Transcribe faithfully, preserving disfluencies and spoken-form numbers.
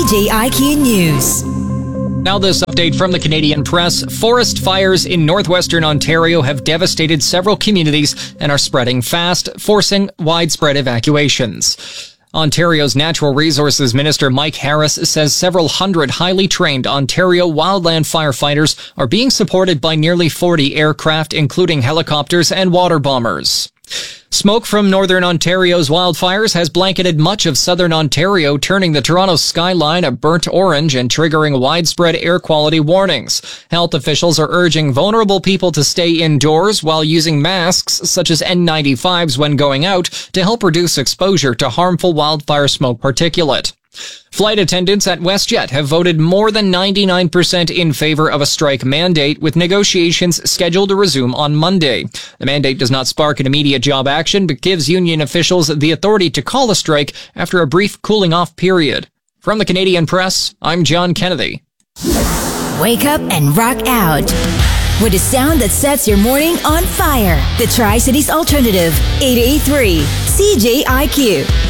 J I Q News. Now this update from the Canadian Press. Forest fires in northwestern Ontario have devastated several communities and are spreading fast, forcing widespread evacuations. Ontario's Natural Resources Minister Mike Harris says several hundred highly trained Ontario wildland firefighters are being supported by nearly forty aircraft, including helicopters and water bombers. Smoke from northern Ontario's wildfires has blanketed much of southern Ontario, turning the Toronto skyline a burnt orange and triggering widespread air quality warnings. Health officials are urging vulnerable people to stay indoors while using masks such as N ninety-fives when going out to help reduce exposure to harmful wildfire smoke particulate. Flight attendants at WestJet have voted more than ninety-nine percent in favor of a strike mandate, with negotiations scheduled to resume on Monday. The mandate does not spark an immediate job action, but gives union officials the authority to call a strike after a brief cooling-off period. From the Canadian Press, I'm John Kennedy. Wake up and rock out with a sound that sets your morning on fire. The Tri-Cities Alternative, eight eighty-three C J I Q.